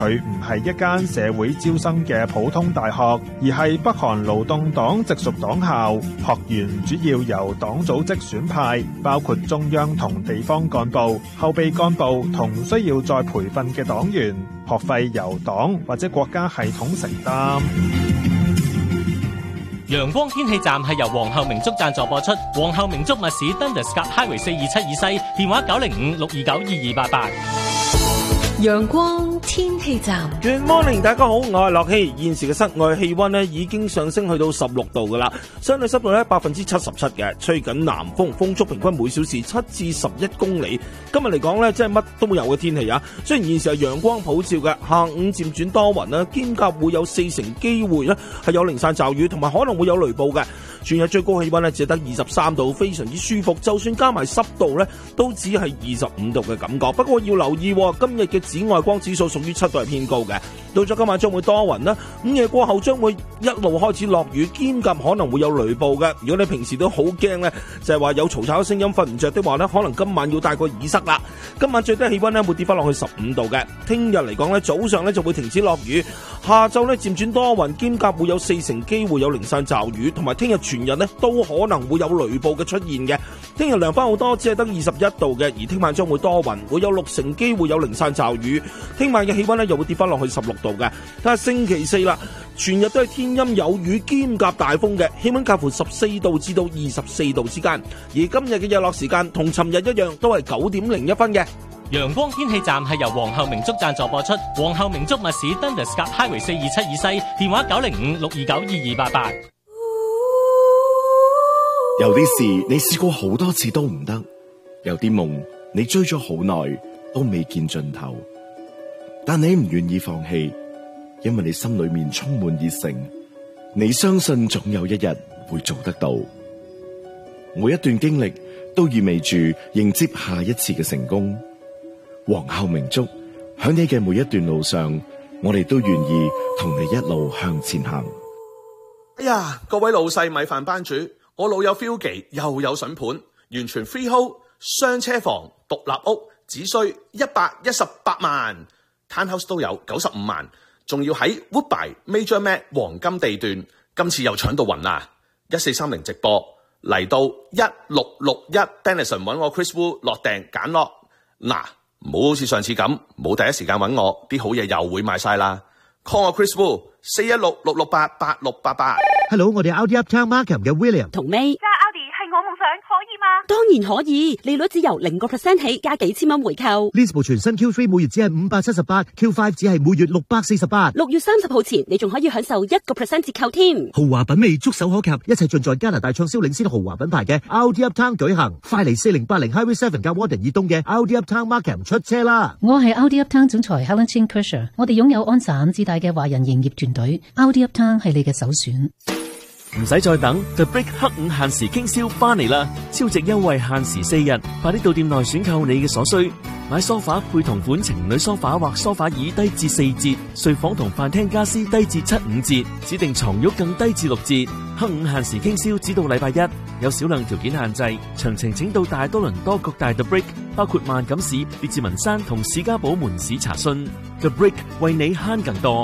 佢唔係一間社會招生嘅普通大學，而係北韓勞動黨直屬黨校。學員主要由黨組織選派，包括中央同地方幹部、後備幹部同需要再培訓嘅黨員。學費由黨或者國家系統承擔。 陽光天氣站係由皇后明燭贊助播出。皇后明燭密市 Dundas Highway 427以西，電話905-629-2288。 陽光天氣站。 Good morning， 大家好，我係樂希。現時嘅室外氣溫呢已經上升去到16度噶啦，相對濕度呢77%嘅，吹緊南風，風速平均每小時7至11公里。今日嚟講呢，真係乜都有嘅天氣啊！雖然現時係陽光普照嘅，下午漸轉多雲啦，兼夾會有40%機會呢係有零散驟雨，同埋可能會有雷暴嘅。全日最高氣溫呢只得23度，非常之舒服。就算加埋濕度呢，都只係25度嘅感覺。不過要留意，今日嘅紫外光指數屬於7度，係偏高嘅。到咗今晚將會多雲啦，午夜過後將會一路開始落雨，兼夾可能會有雷暴嘅。如果你平時都好驚呢，就係話有嘈吵嘅聲音瞓唔着的話呢，可能今晚要戴個耳塞啦。今晚最低氣溫呢會跌翻落去15度嘅。聽日嚟講呢，早上呢就會停止落雨，下晝呢漸轉多雲，兼夾會有40%機會有零散驟雨，同埋聽日全日呢都可能會有雷暴嘅出現嘅。聽日涼翻好多，只係得21度嘅，而聽晚將會多雲，會有60%機會有零散驟雨。聽晚嘅氣溫呢又會跌翻落去16度嘅。睇下星期四啦，全日都係天陰有雨兼夾大風嘅，氣溫介乎14度至到24度之間。而今日嘅日落時間同尋日一樣，都係9點01分嘅。 陽光天氣站係由皇后明燭贊助播出。皇后明燭密市 Dundas Highway 427以西，電話905-629-2288。 有啲事你試過好多次都唔得，有啲夢你追咗好耐都未見盡頭，但你唔願意放棄，因為你心裏面充滿熱誠，你相信總有一日會做得到。每一段經歷都意味住迎接下一次嘅成功。皇后明燭，喺你嘅每一段路上，我哋都願意同你一路向前行。 哎呀，各位老細米飯班主，我老友 Philgy 又有筍盤，完全 freehold 雙車房獨立屋，只需118萬 ，townhouse 都有95萬，仲要喺 Woodbine Major Mac 黃金地段，今次又搶到暈啦！1430直播嚟到1661 Denison 揾我 Chris Wu 落訂揀落，嗱，唔好好似上次咁冇第一時間揾我，啲好嘢又會賣晒啦。call 我 Chris Wu 416-668-8688。 Hello， 我哋 Audi Uptown Markham 嘅 William 同 May。我夢想可以嗎？當然可以，利率只由0% 起，加幾千蚊回購。 呢部全新 Q3 每月只係578，Q5 只係每月648。 6月30號前，你仲可以享受1% 折扣添。 豪華品味觸手可及，一切盡在加拿大暢銷領先豪華品牌嘅 Audi Uptown 舉行。快嚟4080 Highway 7加 Warden 以東嘅 Audi Uptown Markham 出車啦！ 我係 Audi Uptown 總裁 Helen Chin Kersher， 我哋擁有安省至大嘅華人營業團隊 ，Audi Uptown 係你嘅首選。 唔使再等 ，The Brick 黑五限時傾銷翻嚟啦！超值優惠限時4日，快啲到店內選購你嘅所需。買梳化配同款情侶梳化或梳化椅低至4折，睡房同飯廳家私低至75折，指定床褥更低至6折。黑五限時傾銷只到禮拜一，有少量條件限制。詳情請到大多倫多各大 The Brick， 包括萬錦市、列治文山同士嘉堡門市查詢。The Brick 為你慳更多。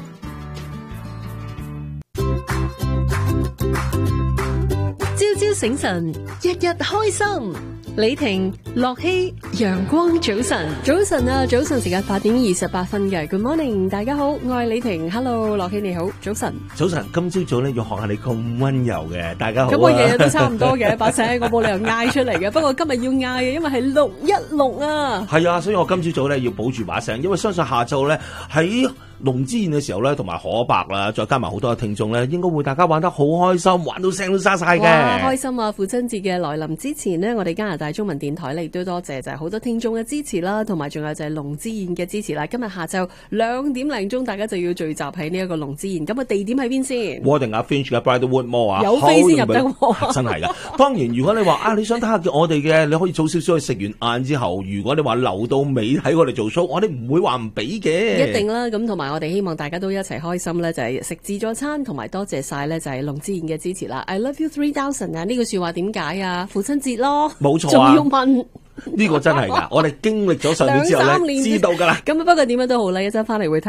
朝朝醒神，日日開心。李婷、樂希，陽光早晨，早晨啊，早晨時間8點28分嘅。Good morning， 大家好，我係李婷。Hello， 樂希你好，早晨。 早晨，今朝早咧要學下你咁溫柔嘅，大家好。 咁我日日都差唔多嘅，把聲我冇理由嗌出嚟嘅。不過今日要嗌嘅，因為係616啊。 係啊，所以我今朝早咧要保住把聲，因為相信下晝咧喺龍之宴嘅時候咧，同埋可伯啦，再加埋好多嘅聽眾咧，應該會大家玩得好開心，玩到聲都沙晒嘅。 哇，開心啊！父親節嘅來臨之前呢，我哋加拿大中文電台咧亦都多謝就係好多聽眾嘅支持啦，同埋仲有就係龍之宴嘅支持啦。今日下晝2點零鐘，大家就要聚集喺呢一個龍之宴。咁啊，地點喺邊先 ？Warden Finch 嘅 Bridlewood Mall 啊， 有飛先入得喎。 真係噶。當然，如果你話你想睇下我哋嘅，你可以早少少去食完晏之後。如果你話留到尾睇我哋做 show，我哋唔會話唔俾嘅。 一定啦。咁同埋我哋希望大家都一齊開心咧，就係食自助餐，同埋多謝晒咧，就係龍之宴嘅支持啦。I love you 3000啊！呢句說話點解啊？父親節咯， 冇錯啊。 仲要問呢個真係㗎，我哋經歷咗上年之後咧，知道㗎啦。 咁不過點樣都好啦，一陣翻嚟會